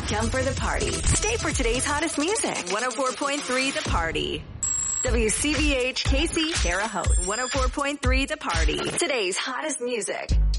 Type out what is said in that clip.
Come for the party. Stay for today's hottest music. 104.3 The Party. WCBH KC Terre Haute. 104.3 The Party. Today's hottest music.